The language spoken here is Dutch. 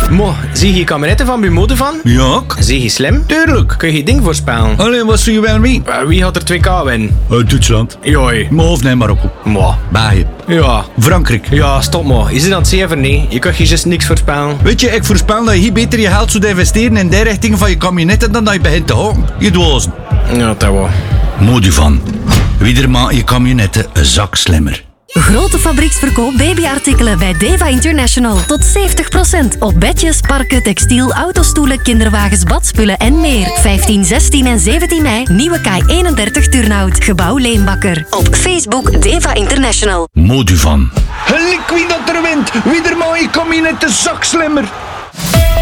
Mo, zie je kabinetten van bij mode van? Ja, Zie je slim? tuurlijk. Kun je ding voorspellen? Alleen, wat zou je wel mee? Wie had er 2K winnen? Duitsland. Joi. Of nee, Marokko. Mo. België. Ja. Frankrijk. Ja, stop mo. Je zit aan het zeven, nee. Je kunt je juist niks voorspellen. Weet je, ik voorspel dat je hier beter je geld zou investeren in die richting van je kabinetten dan dat je begint te houden. Je dwazen. Ja, dat wel. Modivan. Wie er maakt je kabinetten een zak slimmer. Grote fabrieksverkoop babyartikelen bij Deva International. Tot 70% op bedjes, parken, textiel, autostoelen, kinderwagens, badspullen en meer. 15, 16 en 17 mei, nieuwe K31 Turnhout. Gebouw Leenbakker. Op Facebook Deva International. Modivan. Wie dat er wint, wie er maakt je kabinetten een zak slimmer.